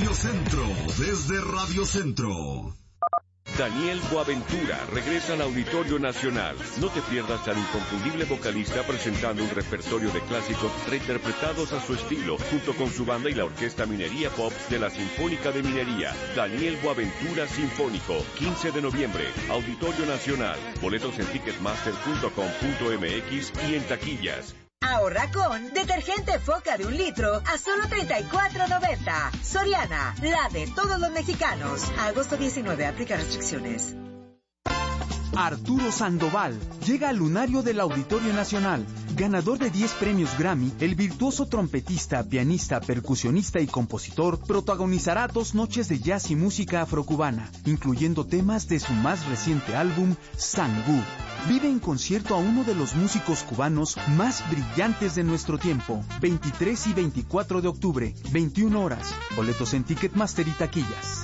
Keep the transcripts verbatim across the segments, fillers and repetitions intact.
Radio Centro, desde Radio Centro. Daniel Boaventura regresa al Auditorio Nacional. No te pierdas al inconfundible vocalista presentando un repertorio de clásicos reinterpretados a su estilo, junto con su banda y la Orquesta Minería Pop de la Sinfónica de Minería. Daniel Boaventura Sinfónico, quince de noviembre, Auditorio Nacional. Boletos en ticketmaster punto com punto m x y en taquillas. Ahorra con detergente Foca de un litro a solo treinta y cuatro noventa. Soriana, la de todos los mexicanos. Agosto diecinueve, aplica restricciones. Arturo Sandoval llega al lunario del Auditorio Nacional. Ganador de diez premios Grammy, el virtuoso trompetista, pianista, percusionista y compositor protagonizará dos noches de jazz y música afrocubana, incluyendo temas de su más reciente álbum, Sangú. Vive en concierto a uno de los músicos cubanos más brillantes de nuestro tiempo. veintitrés y veinticuatro de octubre, veintiuna horas. Boletos en Ticketmaster y taquillas.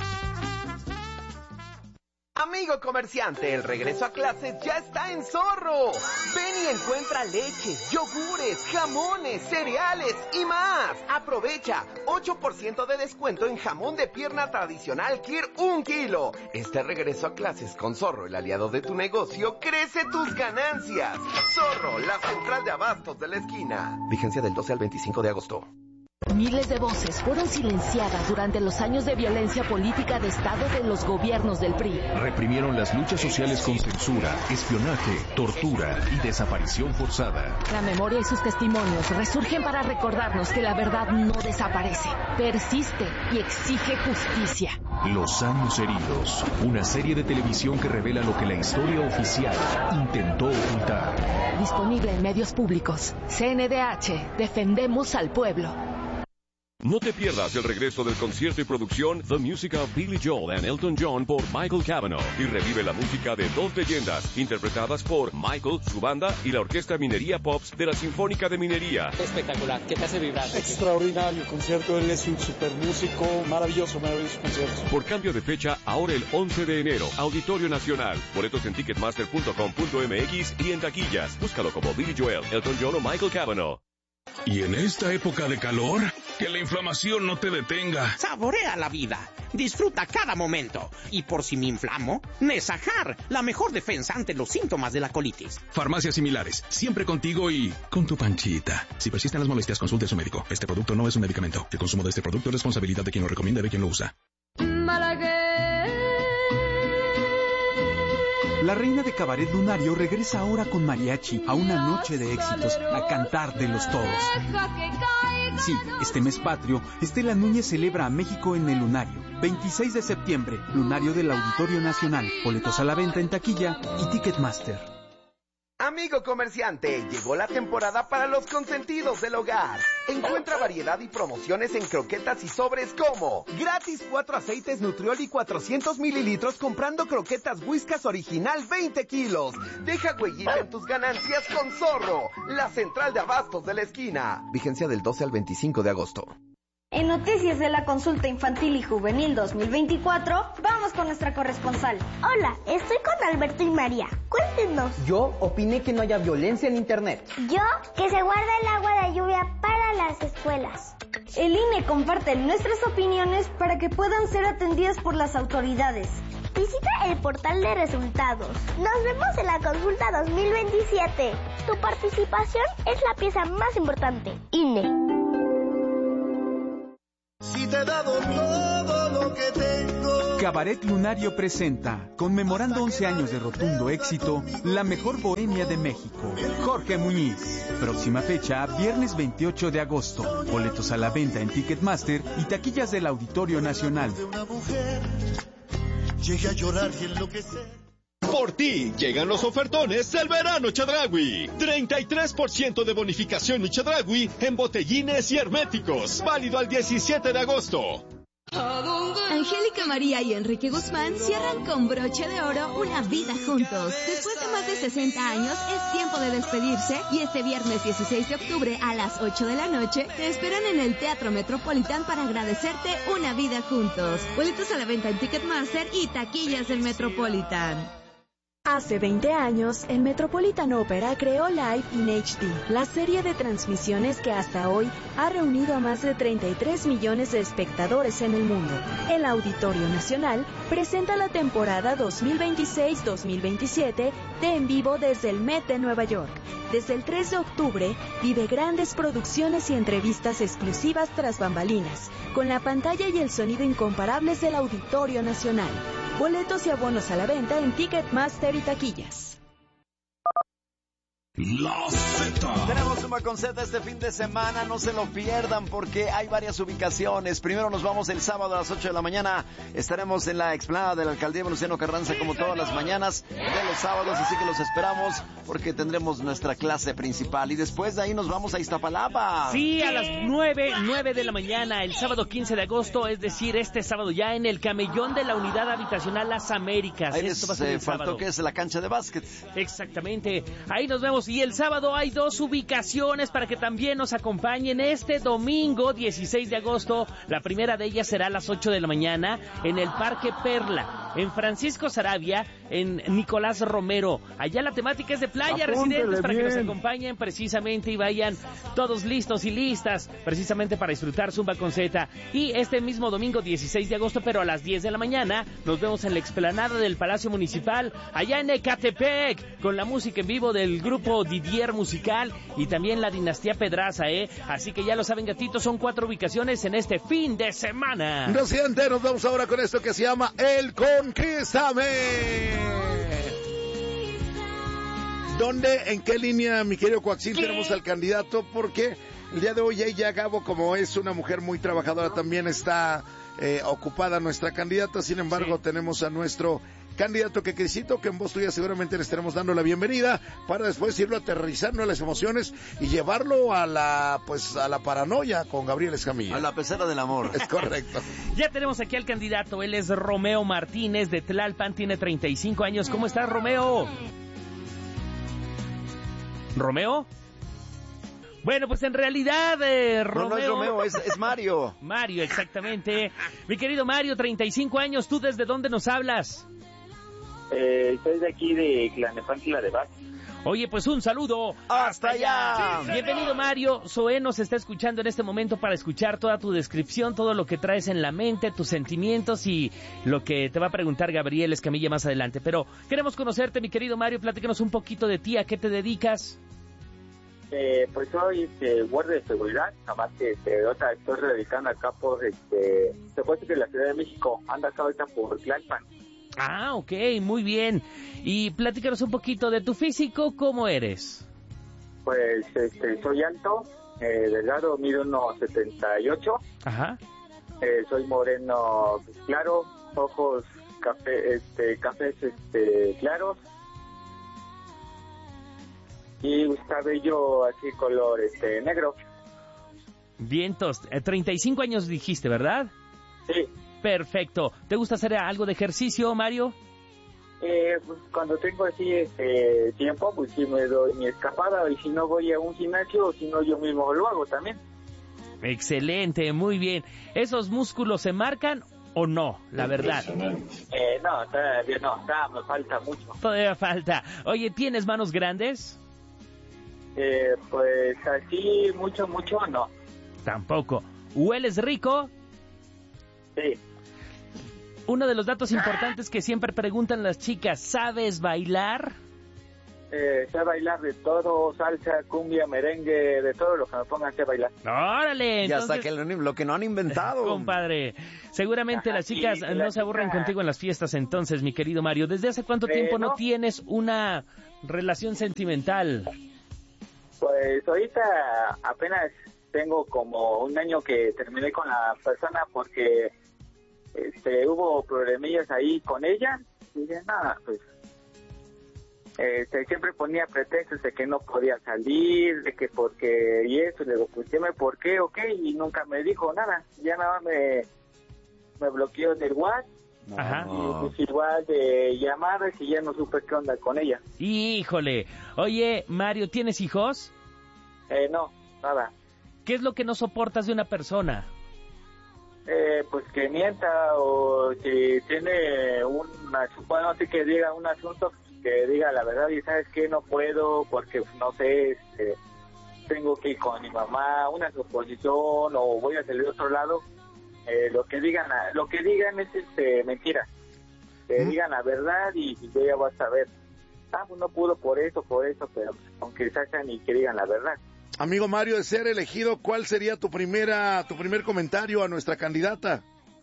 Amigo comerciante, el regreso a clases ya está en Zorro. Ven y encuentra leches, yogures, jamones, cereales y más. Aprovecha ocho por ciento de descuento en jamón de pierna tradicional Kir un kilo. Este regreso a clases con Zorro, el aliado de tu negocio, crece tus ganancias. Zorro, la central de abastos de la esquina. Vigencia del doce al veinticinco de agosto. Miles de voces fueron silenciadas durante los años de violencia política de Estado de los gobiernos del P R I. Reprimieron las luchas sociales con censura, espionaje, tortura y desaparición forzada. La memoria y sus testimonios resurgen para recordarnos que la verdad no desaparece, persiste y exige justicia. Los años heridos, una serie de televisión que revela lo que la historia oficial intentó ocultar. Disponible en medios públicos. C N D H, defendemos al pueblo. No te pierdas el regreso del concierto y producción The Music of Billy Joel and Elton John por Michael Cavanaugh y revive la música de dos leyendas interpretadas por Michael, su banda y la Orquesta Minería Pops de la Sinfónica de Minería. Espectacular, ¿qué te hace vibrar? Extraordinario concierto, él es un super músico, maravilloso, maravilloso concierto. Por cambio de fecha, ahora el once de enero, Auditorio Nacional. Boletos en ticketmaster punto com punto m x y en taquillas. Búscalo como Billy Joel, Elton John o Michael Cavanaugh. Y en esta época de calor, que la inflamación no te detenga. Saborea la vida, disfruta cada momento. Y por si me inflamo, Nesajar, la mejor defensa ante los síntomas de la colitis. Farmacias similares, siempre contigo y con tu panchita. Si persisten las molestias, consulte a su médico. Este producto no es un medicamento. El consumo de este producto es responsabilidad de quien lo recomienda y de quien lo usa. La reina de cabaret lunario regresa ahora con mariachi a una noche de éxitos, a cantar de los toros. Sí, este mes patrio, Estela Núñez celebra a México en el Lunario. veintiséis de septiembre, Lunario del Auditorio Nacional. Boletos a la venta en taquilla y Ticketmaster. Amigo comerciante, llegó la temporada para los consentidos del hogar. Encuentra variedad y promociones en croquetas y sobres como gratis cuatro aceites Nutrioli cuatrocientos mililitros comprando croquetas Whiskas original veinte kilos. Deja huellita en tus ganancias con Zorro, la central de abastos de la esquina. Vigencia del doce al veinticinco de agosto. En Noticias de la Consulta Infantil y Juvenil dos mil veinticuatro, vamos con nuestra corresponsal. Hola, estoy con Alberto y María. Cuéntenos. Yo opiné que no haya violencia en Internet. Yo, que se guarda el agua de lluvia para las escuelas. El I N E comparte nuestras opiniones para que puedan ser atendidas por las autoridades. Visita el portal de resultados. Nos vemos en la Consulta dos mil veintisiete. Tu participación es la pieza más importante. I N E. Si te he dado todo lo que tengo. Cabaret Lunario presenta, conmemorando once años de rotundo éxito, la mejor bohemia de México, Jorge Muñiz. Próxima fecha, viernes veintiocho de agosto. Boletos a la venta en Ticketmaster y taquillas del Auditorio Nacional. Llegué a llorar y enloquecer. Por ti llegan los ofertones del verano Chedraui. treinta y tres por ciento de bonificación y Chedraui en botellines y herméticos. Válido al diecisiete de agosto. Angélica María y Enrique Guzmán cierran con broche de oro una vida juntos. Después de más de sesenta años, es tiempo de despedirse y este viernes dieciséis de octubre a las ocho de la noche te esperan en el Teatro Metropolitan para agradecerte una vida juntos. Boletos a la venta en Ticketmaster y taquillas del Metropolitan. Hace veinte años, el Metropolitan Opera creó Live in H D, la serie de transmisiones que hasta hoy ha reunido a más de treinta y tres millones de espectadores en el mundo. El Auditorio Nacional presenta la temporada dos mil veintiséis dos mil veintisiete de En Vivo desde el Met de Nueva York. Desde el tres de octubre, vive grandes producciones y entrevistas exclusivas tras bambalinas, con la pantalla y el sonido incomparables del Auditorio Nacional. Boletos y abonos a la venta en Ticketmaster y taquillas. La Z. Tenemos Zumba con Z este fin de semana, no se lo pierdan porque hay varias ubicaciones. Primero nos vamos el sábado a las ocho de la mañana. Estaremos en la explanada de la Alcaldía Venustiano Carranza como todas las mañanas de los sábados, así que los esperamos porque tendremos nuestra clase principal. Y después de ahí nos vamos a Iztapalapa. Sí, a las nueve, nueve de la mañana, el sábado quince de agosto, es decir, este sábado ya en el camellón de la Unidad Habitacional Las Américas. Ahí Esto les va a ser eh, el faltó sábado. que es la cancha de básquet. Exactamente, ahí nos vemos. Y el sábado hay dos ubicaciones para que también nos acompañen este domingo dieciséis de agosto. La primera de ellas será a las ocho de la mañana en el Parque Perla, en Francisco Saravia, en Nicolás Romero. Allá la temática es de playa. Apúntele Residentes, para bien. que nos acompañen precisamente y vayan todos listos y listas precisamente para disfrutar Zumba con Z. Y este mismo domingo dieciséis de agosto, pero a las diez de la mañana, nos vemos en la explanada del Palacio Municipal, allá en Ecatepec, con la música en vivo del grupo Didier Musical y también la Dinastía Pedraza, ¿eh? Así que ya lo saben, gatitos, son cuatro ubicaciones en este fin de semana. Lo siguiente, nos vamos ahora con esto que se llama El Conquístame. ¿Dónde, en qué línea, mi querido Coaxil, tenemos al candidato? Porque el día de hoy ella, Gabo, como es una mujer muy trabajadora, también está eh, ocupada nuestra candidata. Sin embargo, sí, tenemos a nuestro candidato que Crisito, que en voz tuya seguramente le estaremos dando la bienvenida para después irlo aterrizando a las emociones y llevarlo a la, pues, a la paranoia con Gabriel Escamilla. A la pecera del amor. Es correcto. Ya tenemos aquí al candidato, él es Romeo Martínez de Tlalpan, tiene treinta y cinco años. ¿Cómo estás, Romeo? ¿Romeo? Bueno, pues en realidad, eh, Romeo... No, no es Romeo, es, es Mario. Mario, exactamente. Mi querido Mario, treinta y cinco años, ¿tú desde dónde nos hablas? Eh, soy de aquí de Tlalnepantla de Vaz. Oye, pues un saludo. ¡Hasta allá! Sí, bienvenido, Mario. Zoé nos está escuchando en este momento para escuchar toda tu descripción, todo lo que traes en la mente, tus sentimientos y lo que te va a preguntar Gabriel Escamilla más adelante. Pero queremos conocerte, mi querido Mario, platícanos un poquito de ti, ¿a qué te dedicas? Eh, pues soy este, guardia de seguridad, nada más que este, otra estoy radicando acá por, este, se puede decir que la Ciudad de México, anda acá ahorita por Tlalpan. Ah, ok, muy bien. Y platícanos un poquito de tu físico, ¿cómo eres? Pues este, soy alto, eh, delgado, mido uno setenta y ocho. Ajá. Eh, soy moreno claro, ojos café, este, cafés este, claros. Y cabello así color este, negro. Vientos, eh, treinta y cinco años dijiste, ¿verdad? Sí. Perfecto. ¿Te gusta hacer algo de ejercicio, Mario? Eh, pues cuando tengo así este tiempo, pues sí me doy mi escapada, y si no voy a un gimnasio, o si no yo mismo lo hago también. Excelente, muy bien. ¿Esos músculos se marcan o no, la verdad? Eh, no, todavía no, todavía me falta mucho. Todavía falta. Oye, ¿tienes manos grandes? Eh, pues así, mucho, mucho, no. Tampoco. ¿Hueles rico? Sí. Uno de los datos importantes que siempre preguntan las chicas, ¿sabes bailar? Eh, sé bailar de todo, salsa, cumbia, merengue, de todo lo que me pongan sé bailar. ¡Órale! Y entonces... hasta que lo, lo que no han inventado. Compadre, seguramente Ajá, las chicas sí, no la se aburren chica... contigo en las fiestas entonces, mi querido Mario. ¿Desde hace cuánto eh, tiempo no. no tienes una relación sentimental? Pues ahorita apenas tengo como un año que terminé con la persona porque este hubo problemillas ahí con ella. Y dije, nada, pues este, siempre ponía pretextos de que no podía salir, de que porque y eso. Le digo, pues dime por qué, ok, y nunca me dijo nada. Ya nada más me, me bloqueó del WhatsApp. Ajá. Y pues igual de llamadas y ya no supe qué onda con ella. Híjole. Oye, Mario, ¿tienes hijos? Eh, no, nada. ¿Qué es lo que no soportas de una persona? Eh, pues que mienta o que tiene una, bueno, no sé que diga un asunto que diga la verdad y sabes que no puedo porque no sé, este, tengo que ir con mi mamá, una suposición o voy a salir a otro lado, eh, lo que digan, lo que digan es este mentira, que ¿Mm? digan la verdad y, y yo ya voy a saber, ah, pues no pudo por eso, por eso, pero aunque sacan y que digan la verdad. Amigo Mario, de ser elegido, ¿cuál sería tu primera, tu primer comentario a nuestra candidata?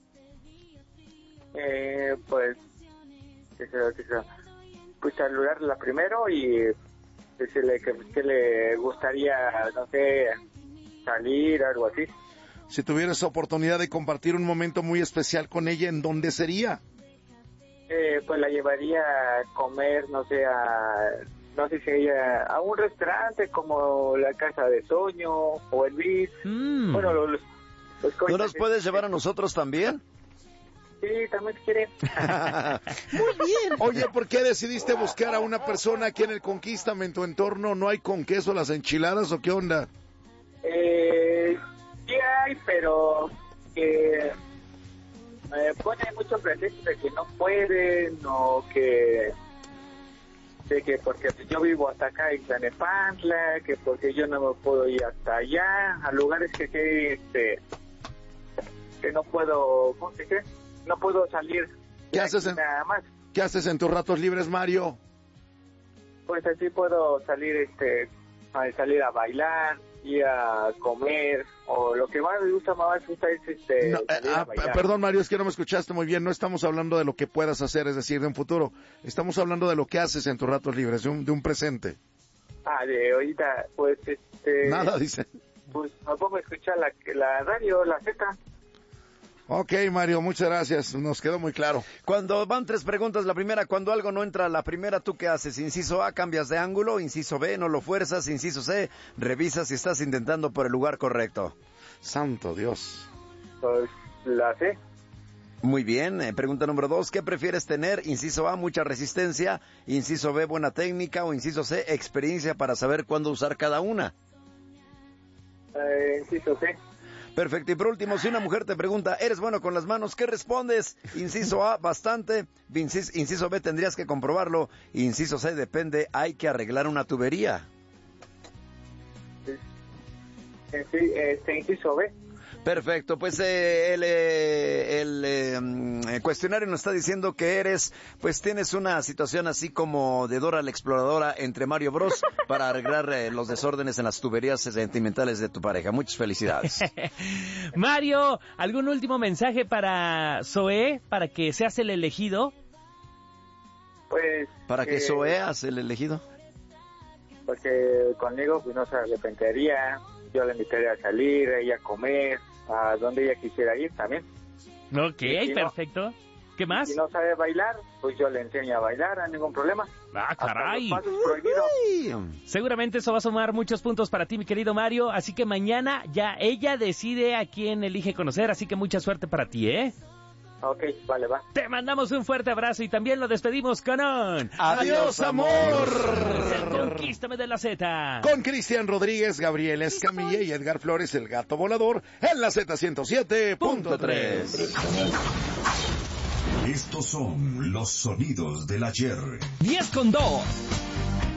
Eh, pues, que se, que se, pues saludarla primero y decirle que, que le gustaría, no sé, salir, algo así. Si tuvieras oportunidad de compartir un momento muy especial con ella, ¿en dónde sería? Eh, pues la llevaría a comer, no sé, a, no sé si ella, a un restaurante como la Casa de Toño o el Viz. Mm. Bueno, los, los ¿No nos puedes llevar a nosotros también? Sí, también si quiere. Muy bien. Oye, ¿por qué decidiste buscar a una persona aquí en el Conquístame, en tu entorno? ¿No hay con queso las enchiladas o qué onda? Eh, sí hay, pero que me pone mucho pretexto de que no pueden o que de que porque yo vivo hasta acá en Tlanepantla, que porque yo no me puedo ir hasta allá, a lugares que que, este, que no puedo, ¿cómo se dice? No puedo salir. ¿Qué haces en, nada más. ¿Qué haces en tus ratos libres, Mario? Pues así puedo salir, este, a salir a bailar, ir a comer, o lo que más me gusta, más me gusta es este. No, ah, perdón, Mario, es que no me escuchaste muy bien. No estamos hablando de lo que puedas hacer, es decir, de un futuro. Estamos hablando de lo que haces en tus ratos libres, de un, de un presente. Ah, de ahorita, pues, este. Nada, dice. Pues me pongo a escuchar la, la radio, la Z. Ok, Mario, muchas gracias, nos quedó muy claro. Cuando van tres preguntas, la primera, cuando algo no entra a la primera, ¿tú qué haces? Inciso A, cambias de ángulo, inciso B, no lo fuerzas, inciso C, revisas si estás intentando por el lugar correcto. Santo Dios. Pues la C. Muy bien, eh, pregunta número dos, ¿qué prefieres tener? Inciso A, mucha resistencia, inciso B, buena técnica, o inciso C, experiencia para saber cuándo usar cada una. Eh, inciso C. Perfecto, y por último, si una mujer te pregunta, ¿eres bueno con las manos? ¿Qué respondes? Inciso A, bastante. Inciso, inciso B, tendrías que comprobarlo. Inciso C, depende, hay que arreglar una tubería. Sí, este, inciso B. Perfecto, pues eh, el, eh, el eh, cuestionario nos está diciendo que eres, pues tienes una situación así como de Dora la Exploradora entre Mario Bros para arreglar eh, los desórdenes en las tuberías sentimentales de tu pareja. Muchas felicidades. Mario, ¿algún último mensaje para Zoé, para que seas el elegido? Pues... ¿Para que eh, Zoé seas el elegido? Porque conmigo pues no se arrepentiría, yo le invitaría a salir, a ella a comer, a donde ella quisiera ir también. Ok, si perfecto. No, ¿qué más? Si no sabe bailar, pues yo le enseño a bailar, no hay ningún problema. Ah, caray. Seguramente eso va a sumar muchos puntos para ti, mi querido Mario. Así que mañana ya ella decide a quién elige conocer, así que mucha suerte para ti, ¿eh? Ok, vale, va. Te mandamos un fuerte abrazo y también lo despedimos con un... ¡Adiós, amor! Conquístame de la Z. Con Cristian Rodríguez, Gabriel Escamilla y Edgar Flores, el gato volador, en la Z ciento siete punto tres. Estos son los sonidos del ayer. diez con dos.